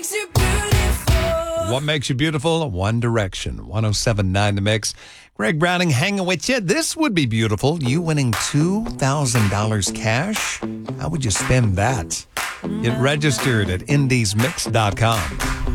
What makes you beautiful? One Direction. 107.9 The Mix. Greg Browning hanging with you. This would be beautiful. You winning $2,000 cash? How would you spend that? Get registered at indiesmix.com.